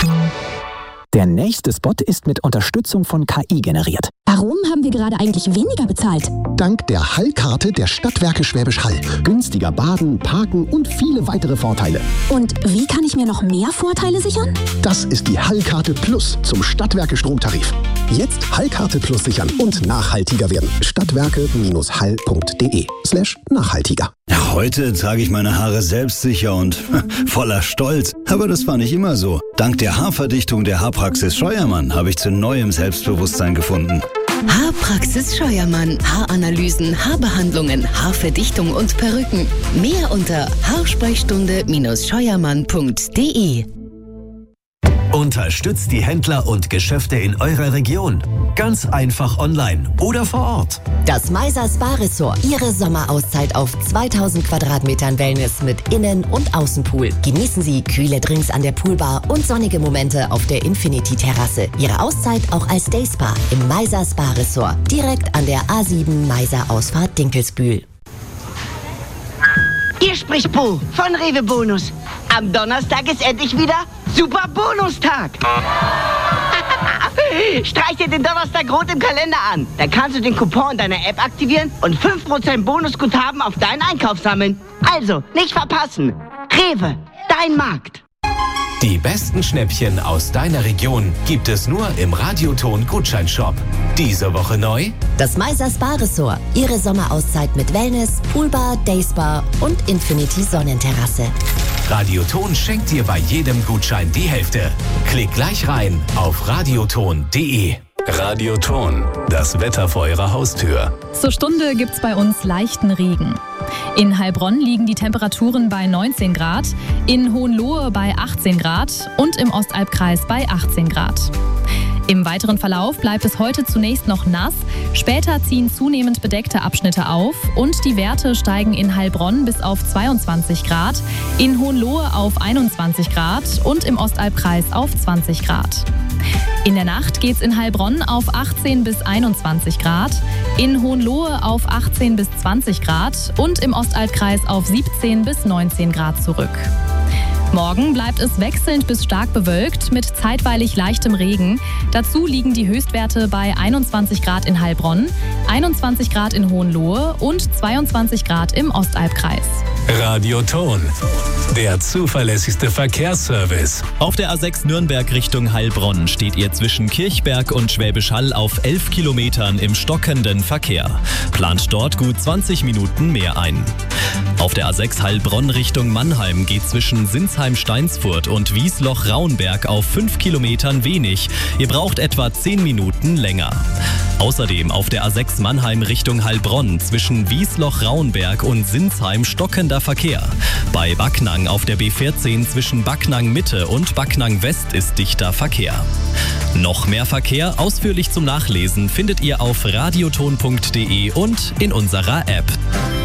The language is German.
Der nächste Spot ist mit Unterstützung von KI generiert. Warum haben wir gerade eigentlich weniger bezahlt? Dank der Hallkarte der Stadtwerke Schwäbisch Hall. Günstiger Baden, Parken und viele weitere Vorteile. Und wie kann ich mir noch mehr Vorteile sichern? Das ist die Hallkarte Plus zum Stadtwerke Stromtarif. Jetzt Hallkarte Plus sichern und nachhaltiger werden. Stadtwerke-hall.de/nachhaltiger. Ja, heute trage ich meine Haare selbstsicher und voller Stolz. Aber das war nicht immer so. Dank der Haarverdichtung der Haarpraxis Scheuermann habe ich zu neuem Selbstbewusstsein gefunden. Haarpraxis Scheuermann. Haaranalysen, Haarbehandlungen, Haarverdichtung und Perücken. Mehr unter haarsprechstunde-scheuermann.de. Unterstützt die Händler und Geschäfte in eurer Region. Ganz einfach online oder vor Ort. Das Meiser Spa Resort. Ihre Sommerauszeit auf 2000 Quadratmetern Wellness mit Innen- und Außenpool. Genießen Sie kühle Drinks an der Poolbar und sonnige Momente auf der Infinity-Terrasse. Ihre Auszeit auch als Dayspa im Meiser Spa Resort. Direkt an der A7 Meiser Ausfahrt Dinkelsbühl. Hier spricht Bo von Rewe Bonus. Am Donnerstag ist endlich wieder Super Bonustag. Streich dir den Donnerstag rot im Kalender an. Dann kannst du den Coupon deiner App aktivieren und 5% Bonusguthaben auf deinen Einkauf sammeln. Also, nicht verpassen. Rewe, dein Markt. Die besten Schnäppchen aus deiner Region gibt es nur im Radioton Gutscheinshop. Diese Woche neu: das Meiser Spa Resort. Ihre Sommerauszeit mit Wellness, Poolbar, Dayspa und Infinity Sonnenterrasse. Radioton schenkt dir bei jedem Gutschein die Hälfte. Klick gleich rein auf radioton.de. Radioton, das Wetter vor eurer Haustür. Zur Stunde gibt's bei uns leichten Regen. In Heilbronn liegen die Temperaturen bei 19 Grad, in Hohenlohe bei 18 Grad und im Ostalbkreis bei 18 Grad. Im weiteren Verlauf bleibt es heute zunächst noch nass, später ziehen zunehmend bedeckte Abschnitte auf und die Werte steigen in Heilbronn bis auf 22 Grad, in Hohenlohe auf 21 Grad und im Ostalbkreis auf 20 Grad. In der Nacht geht's in Heilbronn auf 18 bis 21 Grad, in Hohenlohe auf 18 bis 20 Grad und im Ostalbkreis auf 17 bis 19 Grad zurück. Morgen bleibt es wechselnd bis stark bewölkt mit zeitweilig leichtem Regen. Dazu liegen die Höchstwerte bei 21 Grad in Heilbronn, 21 Grad in Hohenlohe und 22 Grad im Ostalbkreis. Radioton, der zuverlässigste Verkehrsservice. Auf der A6 Nürnberg Richtung Heilbronn steht ihr zwischen Kirchberg und Schwäbisch Hall auf 11 Kilometern im stockenden Verkehr. Plant dort gut 20 Minuten mehr ein. Auf der A6 Heilbronn Richtung Mannheim geht zwischen Sinsheim-Steinsfurt und Wiesloch-Rauenberg auf 5 Kilometern wenig. Ihr braucht etwa 10 Minuten länger. Außerdem auf der A6 Mannheim Richtung Heilbronn zwischen Wiesloch-Rauenberg und Sinsheim stockender Verkehr. Bei Backnang auf der B14 zwischen Backnang Mitte und Backnang West ist dichter Verkehr. Noch mehr Verkehr ausführlich zum Nachlesen findet ihr auf radioton.de und in unserer App.